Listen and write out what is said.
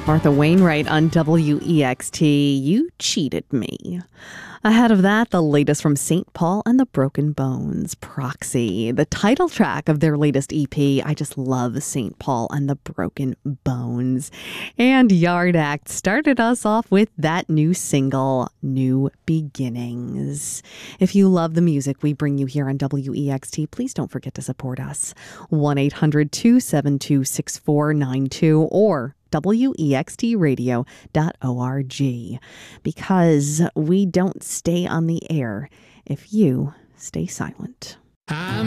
Martha Wainwright on WEXT, You Cheated Me. Ahead of that, the latest from St. Paul and the Broken Bones, Proxy, the title track of their latest EP. I just love St. Paul and the Broken Bones. And Yard Act started us off with that new single, New Beginnings. If you love the music we bring you here on WEXT, please don't forget to support us. 1-800-272-6492 or WEXTradio.org, because we don't stay on the air if you stay silent.